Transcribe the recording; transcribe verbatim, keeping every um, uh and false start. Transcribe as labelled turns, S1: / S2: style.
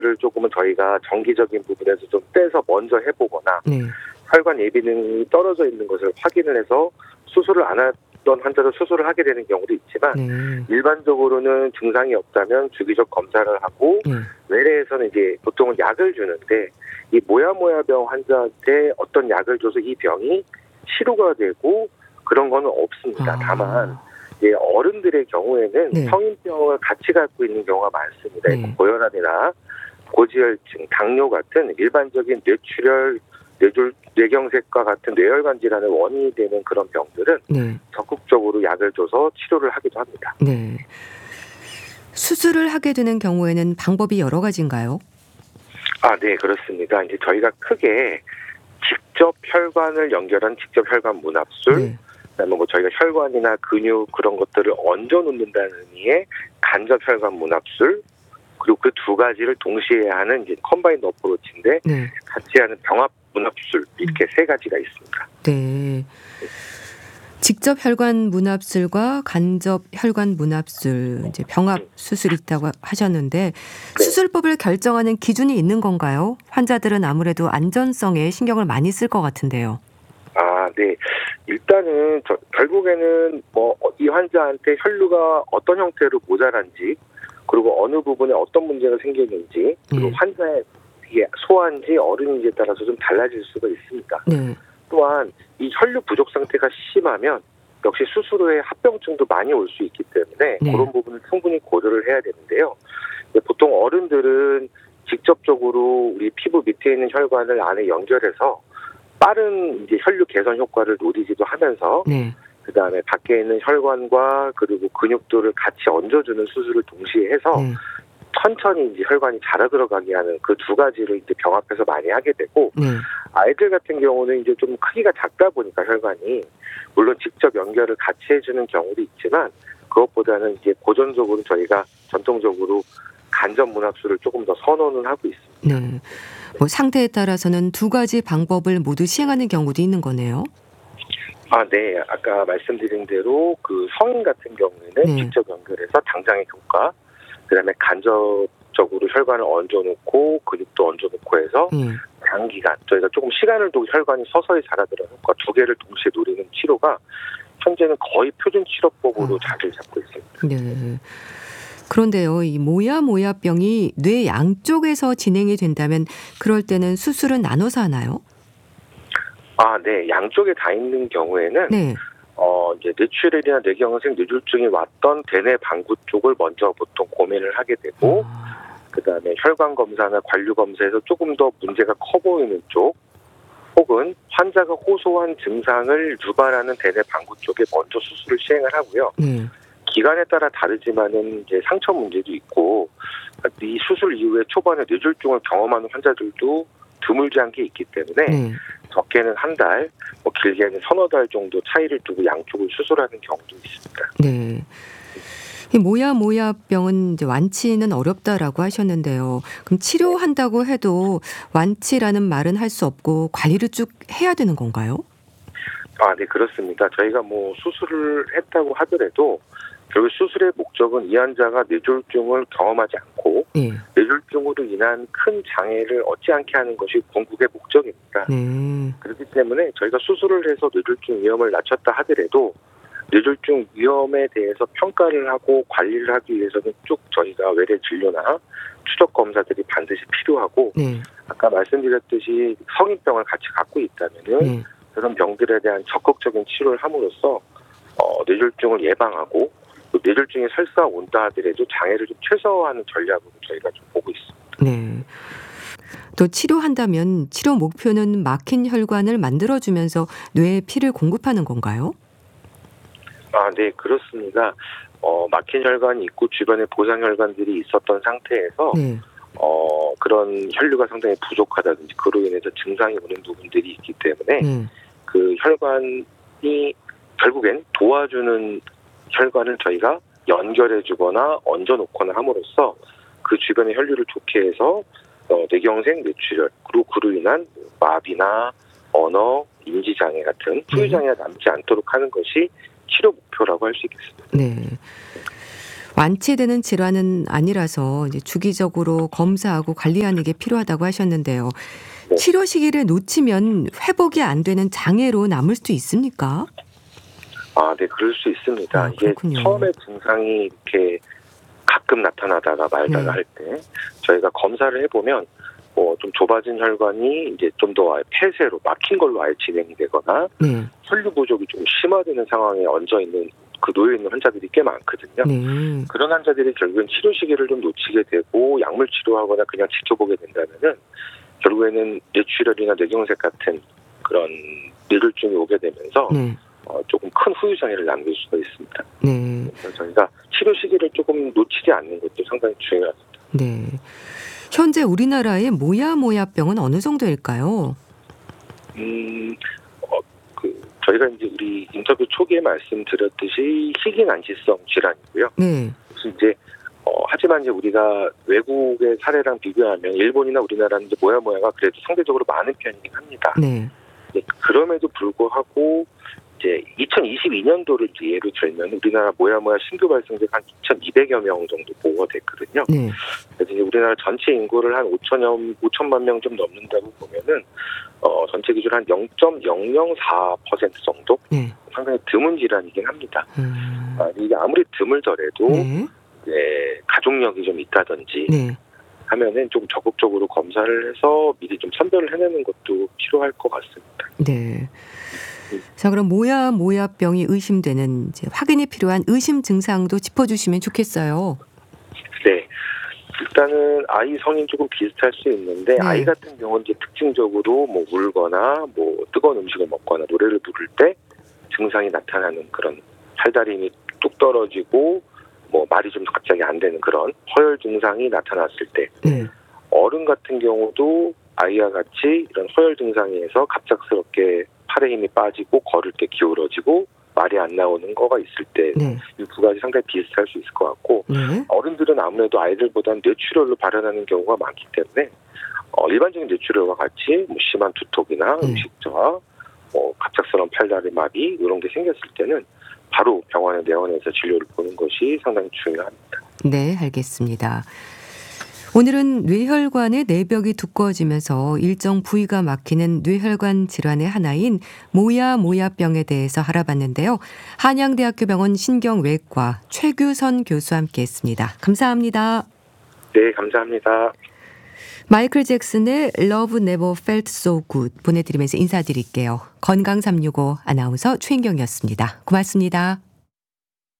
S1: 를 조금은 저희가 정기적인 부분에서 좀 떼서 먼저 해보거나
S2: 네.
S1: 혈관 예비능이 떨어져 있는 것을 확인을 해서 수술을 안 하던 환자도 수술을 하게 되는 경우도 있지만
S2: 네.
S1: 일반적으로는 증상이 없다면 주기적 검사를 하고
S2: 네.
S1: 외래에서는 이제 보통은 약을 주는데 이 모야모야병 환자한테 어떤 약을 줘서 이 병이 치료가 되고 그런 거는 없습니다.
S2: 아.
S1: 다만 이제 어른들의 경우에는
S2: 네.
S1: 성인병을 같이 갖고 있는 경우가 많습니다.
S2: 네.
S1: 고혈압이나 고지혈증, 당뇨 같은 일반적인 뇌출혈, 뇌졸, 뇌경색과 같은 뇌혈관 질환의 원인이 되는 그런 병들은
S2: 네.
S1: 적극적으로 약을 줘서 치료를 하기도 합니다.
S2: 네. 수술을 하게 되는 경우에는 방법이 여러 가지인가요?
S1: 아, 네, 그렇습니다. 이제 저희가 크게 직접 혈관을 연결한 직접 혈관 문합술,
S2: 네.
S1: 그다음에 뭐 저희가 혈관이나 근육 그런 것들을 얹어 놓는다는 의미의 간접 혈관 문합술, 그리고 그 두 가지를 동시에 하는 이제 컴바인드 어프로치인데
S2: 네.
S1: 같이 하는 병합 문합술 이렇게 세 가지가 있습니다.
S2: 네. 직접 혈관 문합술과 간접 혈관 문합술, 이제 병합 수술이 있다고 하셨는데 수술법을 결정하는 기준이 있는 건가요? 환자들은 아무래도 안전성에 신경을 많이 쓸 것 같은데요.
S1: 아, 네. 일단은 저, 결국에는 뭐 이 환자한테 혈류가 어떤 형태로 모자란지, 그리고 어느 부분에 어떤 문제가 생기는지, 그리고
S2: 네.
S1: 환자의 이게 소아인지 어른인지에 따라서 좀 달라질 수가 있습니다.
S2: 네.
S1: 또한 이 혈류 부족 상태가 심하면 역시 수술 후에 합병증도 많이 올 수 있기 때문에
S2: 네.
S1: 그런 부분을 충분히 고려를 해야 되는데요. 보통 어른들은 직접적으로 우리 피부 밑에 있는 혈관을 안에 연결해서 빠른 이제 혈류 개선 효과를 노리기도 하면서
S2: 네.
S1: 그 다음에 밖에 있는 혈관과 그리고 근육들을 같이 얹어주는 수술을 동시에 해서
S2: 네.
S1: 천천히 이제 혈관이 자라 들어가게 하는 그 두 가지를 이제 병합해서 많이 하게 되고,
S2: 네.
S1: 아이들 같은 경우는 이제 좀 크기가 작다 보니까 혈관이 물론 직접 연결을 같이 해주는 경우도 있지만 그것보다는 이제 고전적으로 저희가 전통적으로 간접 문합술을 조금 더 선호는 하고 있습니다.
S2: 네. 뭐 상태에 따라서는 두 가지 방법을 모두 시행하는 경우도 있는 거네요.
S1: 아, 네. 아까 말씀드린 대로 그 성인 같은 경우에는
S2: 네.
S1: 직접 연결해서 당장의 효과, 그다음에 간접적으로 혈관을 얹어놓고 근육도 얹어놓고 해서
S2: 네.
S1: 장기간 저희가 조금 시간을 두고 혈관이 서서히 자라들어 효과 두 개를 동시에 노리는 치료가 현재는 거의 표준 치료법으로
S2: 어.
S1: 자리를 잡고 있습니다.
S2: 네. 그런데요, 이 모야모야병이 뇌 양쪽에서 진행이 된다면 그럴 때는 수술은 나눠서 하나요?
S1: 아, 네. 양쪽에 다 있는 경우에는
S2: 네.
S1: 어, 이제 뇌출혈이나 뇌경색, 뇌졸중이 왔던 대뇌 방구 쪽을 먼저 보통 고민을 하게 되고,
S2: 아.
S1: 그 다음에 혈관 검사나 관류 검사에서 조금 더 문제가 커 보이는 쪽, 혹은 환자가 호소한 증상을 유발하는 대뇌 방구 쪽에 먼저 수술을 시행을 하고요.
S2: 네.
S1: 기간에 따라 다르지만은 이제 상처 문제도 있고, 이 수술 이후에 초반에 뇌졸중을 경험하는 환자들도 드물지 않게 있기 때문에
S2: 네.
S1: 적게는 한 달, 뭐 길게는 서너 달 정도 차이를 두고 양쪽을 수술하는 경우도 있습니다.
S2: 네. 이 모야모야병은 이제 완치는 어렵다라고 하셨는데요. 그럼 치료한다고 해도 완치라는 말은 할 수 없고 관리를 쭉 해야 되는 건가요?
S1: 아, 네, 그렇습니다. 저희가 뭐 수술을 했다고 하더라도 결국 수술의 목적은 이 환자가 뇌졸중을 경험하지 않고
S2: 네.
S1: 뇌졸중으로 인한 큰 장애를 얻지 않게 하는 것이 궁극의 목적입니다.
S2: 네.
S1: 그렇기 때문에 저희가 수술을 해서 뇌졸중 위험을 낮췄다 하더라도 뇌졸중 위험에 대해서 평가를 하고 관리를 하기 위해서는 쭉 저희가 외래 진료나 추적 검사들이 반드시 필요하고,
S2: 네.
S1: 아까 말씀드렸듯이 성인병을 같이 갖고 있다면은
S2: 네.
S1: 그런 병들에 대한 적극적인 치료를 함으로써 어, 뇌졸중을 예방하고 또 뇌졸중이 설사 온다 하더라도 장애를 좀 최소화하는 전략으로 저희가 좀 보고 있습니다.
S2: 네. 또 치료한다면 치료 목표는 막힌 혈관을 만들어주면서 뇌에 피를 공급하는 건가요?
S1: 아, 네, 그렇습니다. 어, 막힌 혈관이 있고 주변에 보상 혈관들이 있었던 상태에서
S2: 네.
S1: 어, 그런 혈류가 상당히 부족하다든지 그로 인해서 증상이 오는 부분들이 있기 때문에
S2: 네.
S1: 그 혈관이 결국엔 도와주는 혈관을 저희가 연결해주거나 얹어놓거나 함으로써 그 주변의 혈류를 좋게 해서 어, 뇌경색, 뇌출혈, 그리고 그로 인한 마비나 언어, 인지장애 같은 후유장애가 남지 않도록 하는 것이 치료 목표라고 할 수 있겠습니다.
S2: 네. 완치되는 질환은 아니라서 이제 주기적으로 검사하고 관리하는 게 필요하다고 하셨는데요.
S1: 네.
S2: 치료 시기를 놓치면 회복이 안 되는 장애로 남을 수도 있습니까?
S1: 아, 네, 그럴 수 있습니다.
S2: 아,
S1: 이게
S2: 그렇군요.
S1: 처음에 증상이 이렇게 가끔 나타나다가 말다가
S2: 네.
S1: 할 때 저희가 검사를 해보면 뭐 좀 좁아진 혈관이 이제 좀 더 폐쇄로 막힌 걸로 아예 진행이 되거나
S2: 네.
S1: 혈류 부족이 좀 심화되는 상황에 얹어 있는 그 놓여 있는 환자들이 꽤 많거든요.
S2: 네.
S1: 그런 환자들이 결국엔 치료 시기를 좀 놓치게 되고 약물 치료하거나 그냥 지켜보게 된다면은 결국에는 뇌출혈이나 뇌경색 같은 그런 뇌졸중이 오게 되면서
S2: 네.
S1: 어, 조금 큰 후유 장애를 남길 수가 있습니다.
S2: 네.
S1: 그래서 저희가 치료 시기를 조금 놓치지 않는 것도 상당히 중요합니다.
S2: 네. 현재 우리나라의 모야모야병은 어느 정도일까요?
S1: 음, 어, 그 저희가 이제 우리 인터뷰 초기에 말씀드렸듯이 희귀난치성 질환이고요.
S2: 네.
S1: 그래서 이제 어, 하지만 이제 우리가 외국의 사례랑 비교하면 일본이나 우리나라는 이제 모야모야가 그래도 상대적으로 많은 편이긴 합니다.
S2: 네.
S1: 네, 그럼에도 불구하고 이제 이천이십이 년도를 예로 들면 우리나라 모야모야 신규 발생자가 한 이천이백여 명 정도 보고가 됐거든요.
S2: 네.
S1: 그래서 이제 우리나라 전체 인구를 한 오천여, 오천만 명 좀 넘는다고 보면은 어, 전체 기준 한 영 점 영영사 퍼센트 정도
S2: 네.
S1: 상당히 드문 질환이긴 합니다.
S2: 음.
S1: 아, 이게 아무리 드물더라도
S2: 네.
S1: 이제 가족력이 좀 있다든지
S2: 네.
S1: 하면은 좀 적극적으로 검사를 해서 미리 좀 선별을 해내는 것도 필요할 것 같습니다.
S2: 네. 자, 그럼 모야모야병이 의심되는 이제 확인이 필요한 의심 증상도 짚어주시면 좋겠어요.
S1: 네. 일단은 아이 성인 조금 비슷할 수 있는데
S2: 네.
S1: 아이 같은 경우는 이제 특징적으로 뭐 울거나 뭐 뜨거운 음식을 먹거나 노래를 부를 때 증상이 나타나는 그런 팔다리 힘이 뚝 떨어지고 뭐 말이 좀 갑자기 안 되는 그런 허열 증상이 나타났을 때
S2: 네.
S1: 어른 같은 경우도 아이와 같이 이런 허열 증상에서 갑작스럽게 팔의 힘이 빠지고 걸을 때 기울어지고 말이 안 나오는 거가 있을 때
S2: 네.
S1: 이 두 가지 상당히 비슷할 수 있을 것 같고
S2: 네.
S1: 어른들은 아무래도 아이들보다는 뇌출혈로 발현하는 경우가 많기 때문에 어, 일반적인 뇌출혈과 같이 뭐 심한 두통이나
S2: 네.
S1: 음식 저하, 뭐 갑작스러운 팔다리 마비 이런 게 생겼을 때는 바로 병원에 내원해서 진료를 보는 것이 상당히 중요합니다.
S2: 네, 알겠습니다. 오늘은 뇌혈관의 내벽이 두꺼워지면서 일정 부위가 막히는 뇌혈관 질환의 하나인 모야모야병에 대해서 알아봤는데요. 한양대학교 병원 신경외과 최규선 교수와 함께했습니다. 감사합니다.
S1: 네, 감사합니다.
S2: 마이클 잭슨의 Love Never Felt So Good 보내드리면서 인사드릴게요. 건강 삼육오 아나운서 최인경이었습니다. 고맙습니다.